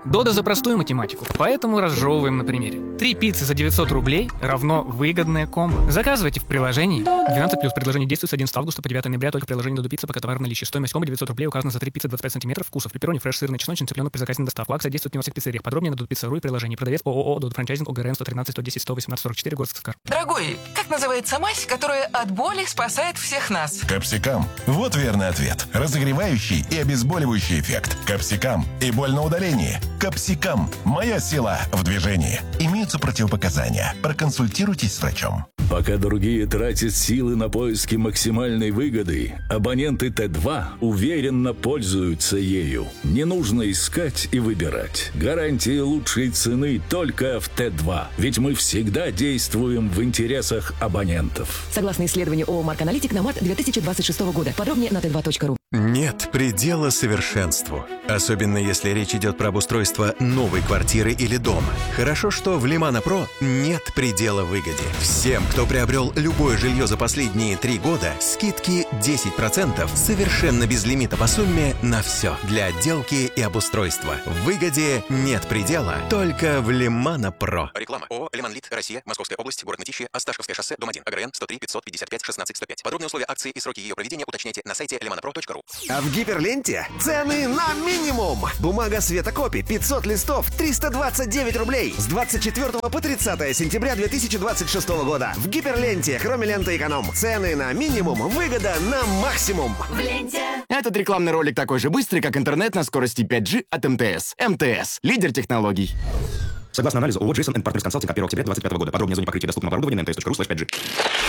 Дода за простую математику, поэтому разжевываем на примере. 3 пиццы за 900 рублей равно выгодное комбо. Заказывайте в приложении. 12+, предложение действует с 11 августа по 9 ноября только в приложении Dodo Pizza, пока товар в наличии. Стоимость комбо 900 рублей указана за 3 пиццы 25 сантиметров вкусов. Пепперони, фреш, сырный, чесночный, цыпленок при заказе на доставку. Акция действует не во всех пиццериях. Подробнее на dodopizza.ru и приложении. Продавец ООО Dodo Франчайзинг ОГРН 113 110 118 44 город Сыктывкар. Дорогой, как называется мазь, которая от боли спасает всех нас? Капсикам. Вот верный ответ. Разогревающий и обезболивающий эффект. Капсикам. И боль на удалении. Капсикам. Моя сила в движении. Имеются противопоказания. Проконсультируйтесь с врачом. Пока другие тратят силы на поиски максимальной выгоды, абоненты Т2 уверенно пользуются ею. Не нужно искать и выбирать. Гарантия лучшей цены только в Т2. Ведь мы всегда действуем в интересах абонентов. Согласно исследованию ООО «Марк Аналитик» на март 2026 года. Подробнее на t2.ru. Нет предела совершенству. Особенно если речь идет про обустройство новой квартиры или дома. Хорошо, что в Лимана Про нет предела выгоде. Всем, кто приобрел любое жилье за последние 3 года, скидки 10% совершенно без лимита по сумме на все. Для отделки и обустройства. В выгоде нет предела, только в Лимана Про. Реклама. ООО «Лиманлит. Россия. Московская область. Город Мытищи. Осташковское шоссе. Дом 1. АГРН 103 555 16 105. Подробные условия акции и сроки ее проведения уточняйте на сайте limanapro.ru. А в Гиперленте цены на минимум. Бумага Светокопи 500 листов 329 рублей с 24 по 30 сентября 2026 года. В Гиперленте, кроме ленты эконом, цены на минимум, выгода на максимум. В ленте. Этот рекламный ролик такой же быстрый, как интернет на скорости 5G от МТС. МТС – лидер технологий. Согласно анализу ООО Джейсон Partners Consulting от 1 октября 2025 года. Подробнее о зоне покрытия доступного оборудования на mts.ru/5G.